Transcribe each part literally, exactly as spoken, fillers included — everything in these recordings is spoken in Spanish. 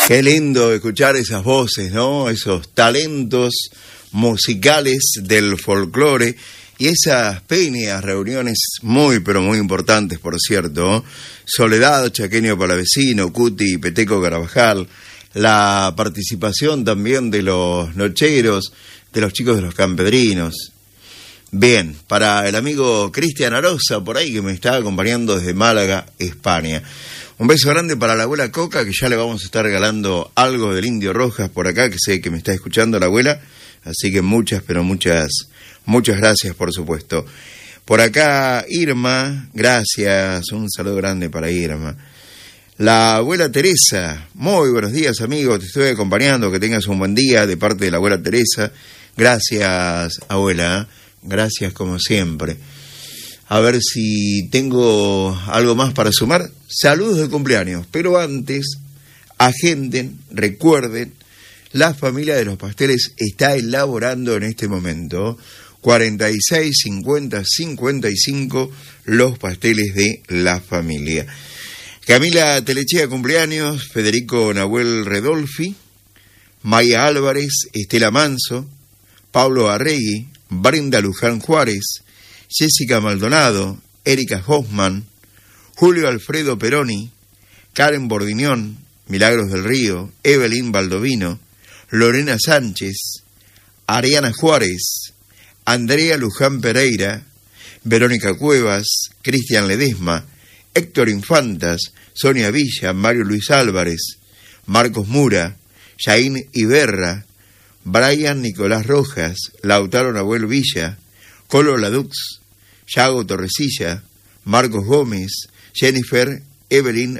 Qué lindo escuchar esas voces, ¿no? Esos talentos musicales del folclore y esas peñas, reuniones muy, pero muy importantes, por cierto. Soledad, Chaqueño Palavecino, Cuti, Peteco Carabajal, la participación también de los nocheros, de los chicos de los campedrinos. Bien, para el amigo Cristian Arosa, por ahí, que me está acompañando desde Málaga, España. Un beso grande para la abuela Coca, que ya le vamos a estar regalando algo del Indio Rojas por acá, que sé que me está escuchando la abuela, así que muchas, pero muchas, muchas gracias, por supuesto. Por acá, Irma, gracias, un saludo grande para Irma. La abuela Teresa, muy buenos días, amigo, te estoy acompañando, que tengas un buen día de parte de la abuela Teresa. Gracias, abuela, gracias como siempre. A ver si tengo algo más para sumar. Saludos de cumpleaños, pero antes, agenden, recuerden, la familia de los pasteles está elaborando en este momento cuarenta y seis, cincuenta, cincuenta y cinco los pasteles de la familia. Camila Telechea cumpleaños, Federico Nahuel Redolfi, Maya Álvarez, Estela Manso, Pablo Arregui, Brenda Luján Juárez, Jessica Maldonado, Erika Hoffman, Julio Alfredo Peroni, Karen Bordiñón, Milagros del Río, Evelyn Baldovino, Lorena Sánchez, Ariana Juárez, Andrea Luján Pereira, Verónica Cuevas, Cristian Ledesma, Héctor Infantas, Sonia Villa, Mario Luis Álvarez, Marcos Mura, Jaín Iberra, Brian Nicolás Rojas, Lautaro Nahuel Villa, Colo Ladux, Yago Torresilla, Marcos Gómez, Jennifer Evelyn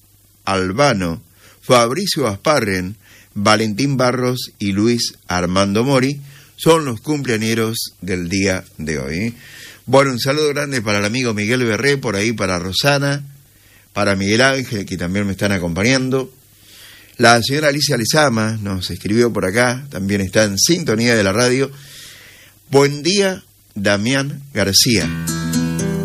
Albano, Fabricio Asparren, Valentín Barros y Luis Armando Mori son los cumpleañeros del día de hoy. Bueno, un saludo grande para el amigo Miguel Berré, por ahí para Rosana, para Miguel Ángel, que también me están acompañando. La señora Alicia Lezama nos escribió por acá, también está en sintonía de la radio. Buen día, Damián García.